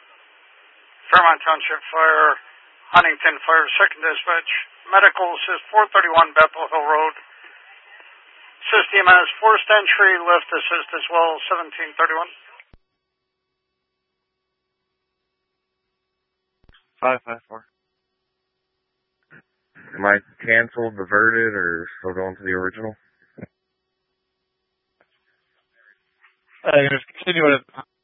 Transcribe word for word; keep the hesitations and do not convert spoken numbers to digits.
Fairmont Township Fire, Huntington Fire, second dispatch. Medical assist four thirty-one Bethel Hill Road. Assist E M S, forced entry, lift assist as well, seventeen thirty-one. five five four. Am I canceled, diverted, or still going to the original? Uh, you're just continue with